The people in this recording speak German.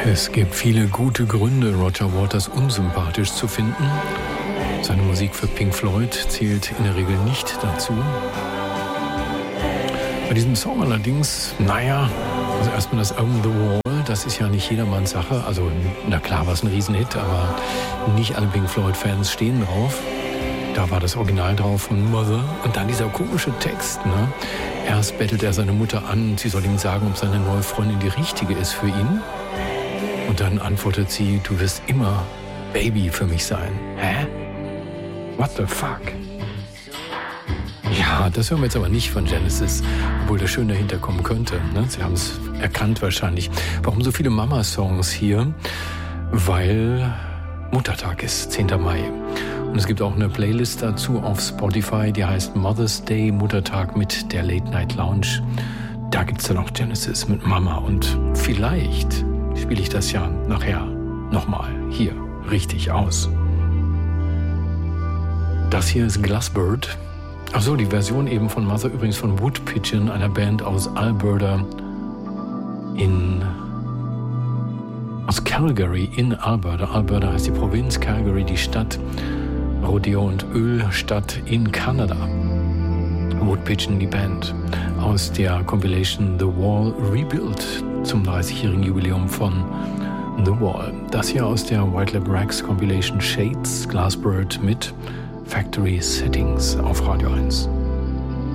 Es gibt viele gute Gründe, Roger Waters unsympathisch zu finden. Seine Musik für Pink Floyd zählt in der Regel nicht dazu. Bei diesem Song allerdings, also erstmal das Album The Wall, das ist ja nicht jedermanns Sache. Also, na klar, war es ein Riesenhit, aber nicht alle Pink Floyd-Fans stehen drauf. Da war das Original drauf von Mother. Und dann dieser komische Text, ne? Erst bettelt er seine Mutter an, sie soll ihm sagen, ob seine neue Freundin die richtige ist für ihn. Und dann antwortet sie, du wirst immer Baby für mich sein. Hä? What the fuck? Ja, das hören wir jetzt aber nicht von Genesis, obwohl das schön dahinter kommen könnte. Ne? Sie haben es erkannt wahrscheinlich. Warum so viele Mama-Songs hier? Weil Muttertag ist, 10. Mai. Und es gibt auch eine Playlist dazu auf Spotify, die heißt Mother's Day, Muttertag mit der Late Night Lounge. Da gibt es dann auch Genesis mit Mama. Und vielleicht spiele ich das ja nachher nochmal hier richtig aus. Das hier ist Glassbird. Achso, die Version eben von Mother, übrigens von Wood Pigeon, einer Band aus Alberta aus Calgary in Alberta. Alberta heißt die Provinz, Calgary die Stadt, Rodeo- und Ölstadt in Kanada. Wood Pigeon, die Band aus der Compilation The Wall Rebuild zum 30-jährigen Jubiläum von The Wall. Das hier aus der White Lab Rags Compilation Shades, Glassbird mit Factory Settings auf Radio 1.